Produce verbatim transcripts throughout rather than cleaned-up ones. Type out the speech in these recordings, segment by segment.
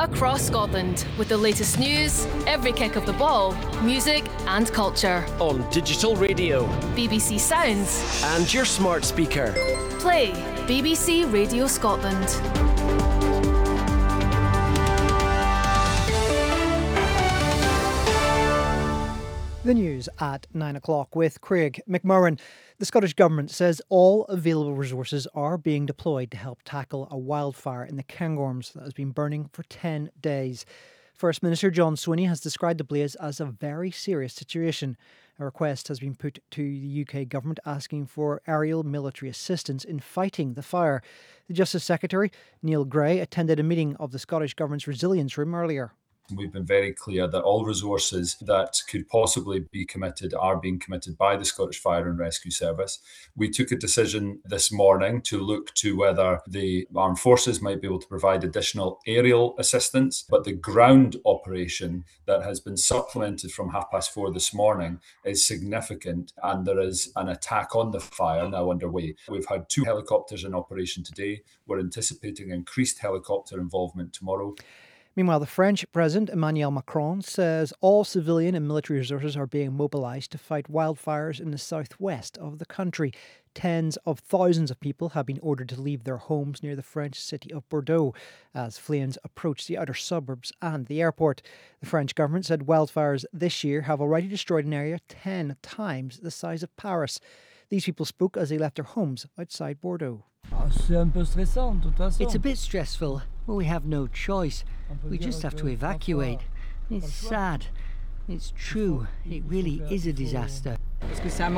across Scotland with the latest news, every kick of the ball, music and culture. On digital radio, B B C Sounds and your smart speaker. Play B B C Radio Scotland. The news at nine o'clock with Craig McMurran. The Scottish Government says all available resources are being deployed to help tackle a wildfire in the Cairngorms that has been burning for ten days. First Minister John Swinney has described the blaze as a very serious situation. A request has been put to the U K Government asking for aerial military assistance in fighting the fire. The Justice Secretary, Neil Gray, attended a meeting of the Scottish Government's Resilience Room earlier. We've been very clear that all resources that could possibly be committed are being committed by the Scottish Fire and Rescue Service. We took a decision this morning to look to whether the armed forces might be able to provide additional aerial assistance, but the ground operation that has been supplemented from half past four this morning is significant, and there is an attack on the fire now underway. We've had two helicopters in operation today. We're anticipating increased helicopter involvement tomorrow. Meanwhile, the French President Emmanuel Macron says all civilian and military resources are being mobilised to fight wildfires in the southwest of the country. Tens of thousands of people have been ordered to leave their homes near the French city of Bordeaux as flames approach the outer suburbs and the airport. The French government said wildfires this year have already destroyed an area ten times the size of Paris. These people spoke as they left their homes outside Bordeaux. It's a bit stressful, but we have no choice. We just have to evacuate. It's sad. It's true. It really is a disaster. It's a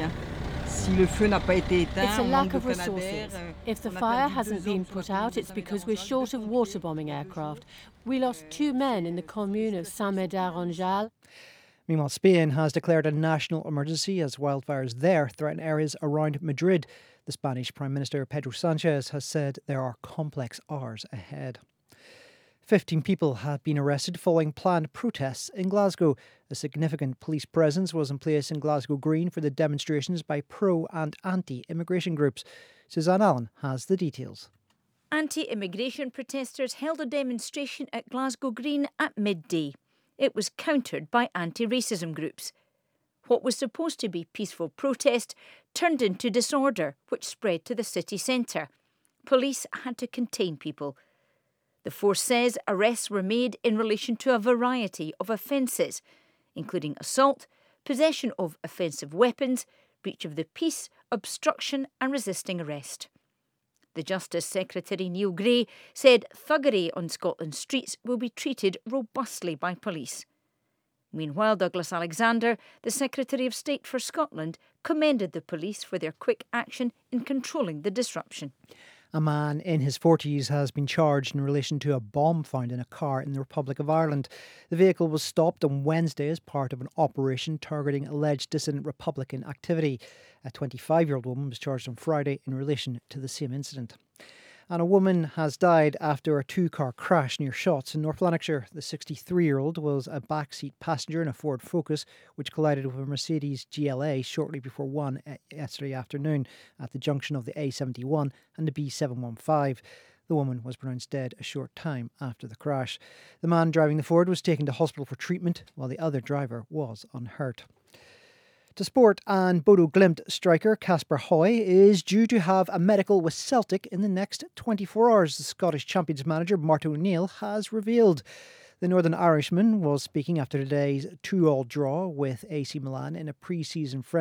lack of resources. If the fire hasn't been put out, it's because we're short of water bombing aircraft. We lost two men in the commune of Saint-Médard-en-Jalles. Meanwhile, Spain has declared a national emergency as wildfires there threaten areas around Madrid. The Spanish Prime Minister Pedro Sanchez has said there are complex hours ahead. Fifteen people have been arrested following planned protests in Glasgow. A significant police presence was in place in Glasgow Green for the demonstrations by pro and anti-immigration groups. Suzanne Allen has the details. Anti-immigration protesters held a demonstration at Glasgow Green at midday. It was countered by anti-racism groups. What was supposed to be peaceful protest turned into disorder, which spread to the city centre. Police had to contain people. The force says arrests were made in relation to a variety of offences, including assault, possession of offensive weapons, breach of the peace, obstruction and resisting arrest. The Justice Secretary Neil Gray said thuggery on Scotland's streets will be treated robustly by police. Meanwhile, Douglas Alexander, the Secretary of State for Scotland, commended the police for their quick action in controlling the disruption. A man in his forties has been charged in relation to a bomb found in a car in the Republic of Ireland. The vehicle was stopped on Wednesday as part of an operation targeting alleged dissident Republican activity. A twenty-five-year-old woman was charged on Friday in relation to the same incident. And a woman has died after a two-car crash near Shotts in North Lanarkshire. The sixty-three-year-old was a backseat passenger in a Ford Focus, which collided with a Mercedes G L A shortly before one yesterday afternoon at the junction of the A seventy-one and the B seven one five. The woman was pronounced dead a short time after the crash. The man driving the Ford was taken to hospital for treatment, while the other driver was unhurt. To sport, and Bodo Glimt striker Casper Hoy is due to have a medical with Celtic in the next twenty-four hours, the Scottish Champions manager Martin O'Neill has revealed. The Northern Irishman was speaking after today's two-all draw with A C Milan in a pre-season friendly.